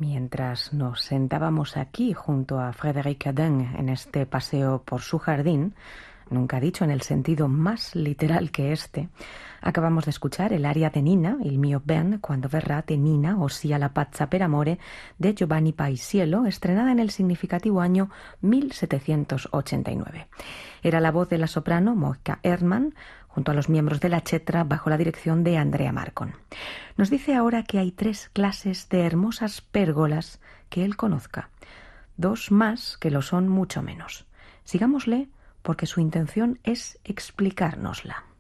Mientras nos sentábamos aquí junto a Frédéric Cadin en este paseo por su jardín, nunca dicho en el sentido más literal que este, acabamos de escuchar el aria de Nina, Il mio ben, quando verrà de Nina, ossia la pazza per amore, de Giovanni Paisiello, estrenada en el significativo año 1789. Era la voz de la soprano Moika Erdmann, junto a los miembros de la Chetra, bajo la dirección de Andrea Marcon. Nos dice ahora que hay 3 clases de hermosas pérgolas que él conozca, 2 más que lo son mucho menos. Sigámosle porque su intención es explicárnosla.